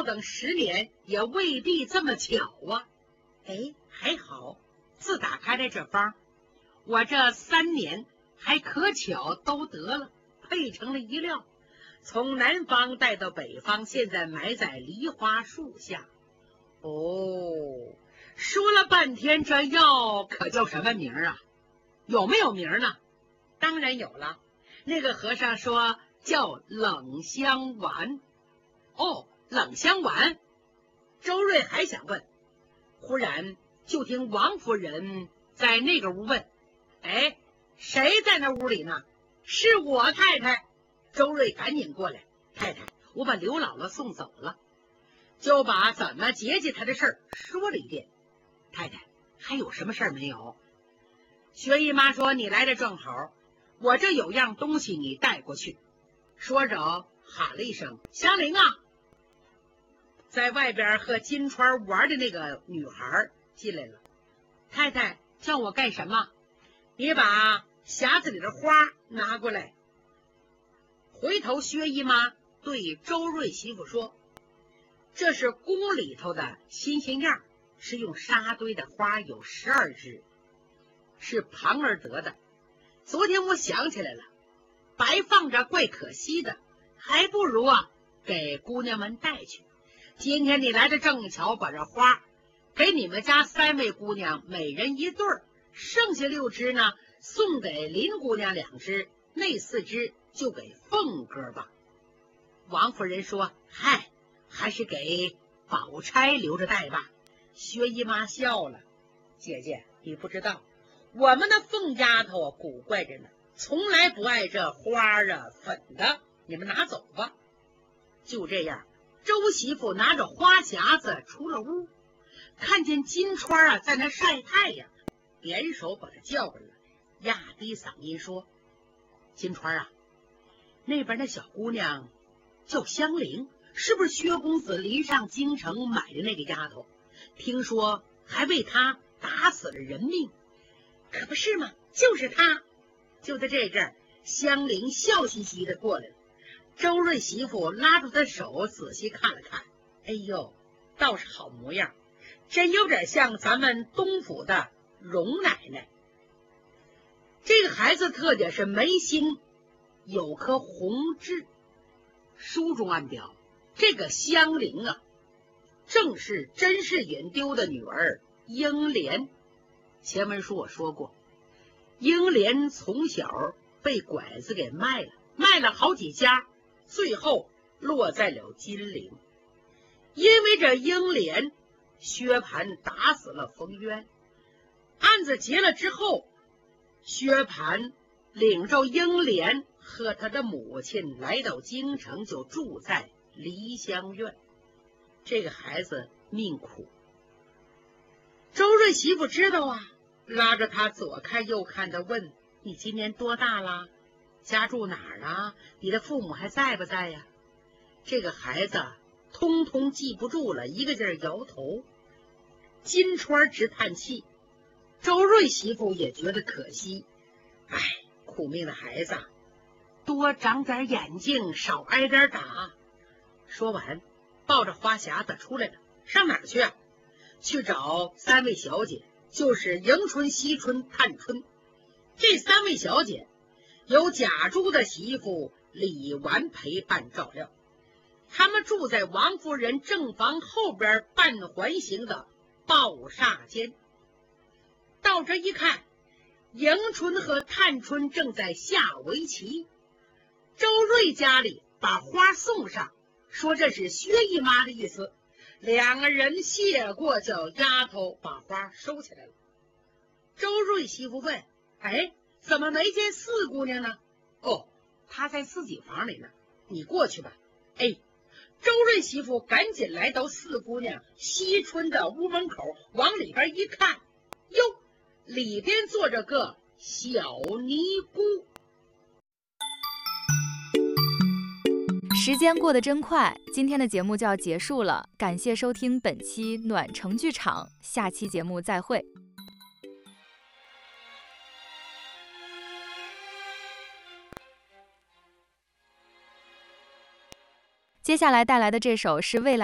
等10年也未必这么巧啊。哎，还好，自打开了这方，我这3年还可巧都得了，配成了一料，从南方带到北方，现在埋在梨花树下。哦，说了半天，这药可叫什么名啊？有没有名呢？当然有了，那个和尚说叫冷香丸。哦，冷香丸。周瑞还想问，忽然就听王夫人在那个屋问：哎，谁在那屋里呢？是我太太。周瑞赶紧过来，太太，我把刘姥姥送走了，就把怎么结结她的事儿说了一遍。太太，还有什么事儿没有？薛姨妈说你来的正好，我这有样东西你带过去。说着喊了一声：香菱啊！在外边和金钏玩的那个女孩进来了。太太叫我干什么？你把匣子里的花拿过来。回头薛姨妈对周瑞媳妇说，这是宫里头的新鲜样，是用沙堆的花，有12枝，是庞儿得的。昨天我想起来了，白放着怪可惜的，还不如给姑娘们带去。今天你来的正巧，把这花给你们家3位姑娘每人1对儿，剩下6枝呢送给林姑娘2枝，那4枝就给凤哥吧。王夫人说：嗨，还是给宝钗留着带吧。薛姨妈笑了：姐姐，你不知道，我们的凤丫头古怪着呢，从来不爱这花粉的，你们拿走吧。就这样，周媳妇拿着花匣子出了屋，看见金钏在那晒太阳，点手把她叫过来，压低嗓音说：金钏啊，那边那小姑娘叫香菱，是不是薛公子离上京城买的那个丫头？听说还为她打死了人命。可不是吗？就是她。就在这阵儿，香菱笑嘻嘻的过来了。周瑞媳妇拉住她手仔细看了看，哎呦，倒是好模样，真有点像咱们东府的荣奶奶。这个孩子特点是眉心有颗红痣。书中暗表，这个香菱正是甄士隐丢的女儿英莲。前文书我说过，英莲从小被拐子给卖了好几家，最后落在了金陵。因为这英莲，薛蟠打死了冯渊。案子结了之后，薛蟠领着英莲和他的母亲来到京城，就住在梨香院。这个孩子命苦。周瑞媳妇知道拉着他左看右看的问：你今年多大了？家住哪儿啊？你的父母还在不在呀？这个孩子通通记不住了，一个劲儿摇头。金钏直叹气，周瑞媳妇也觉得可惜。哎，苦命的孩子，多长点眼睛，少挨点打。说完，抱着花匣子出来了。上哪儿去？去找3位小姐，就是迎春、惜春、探春。这3位小姐由贾珠的媳妇李纨陪伴照料，他们住在王夫人正房后边半环形的抱厦间。到这一看，迎春和探春正在下围棋。周瑞家里把花送上，说这是薛姨妈的意思。2个人谢过，叫丫头把花收起来了。周瑞媳妇问：哎，怎么没见4姑娘呢？哦，她在自己房里呢，你过去吧。哎，周瑞媳妇赶紧来到4姑娘惜春的屋门口，往里边一看，哟，里边坐着个小尼姑。 时间过得真快，今天的节目就要结束了，感谢收听本期暖城剧场，下期节目再会。接下来带来的这首是未来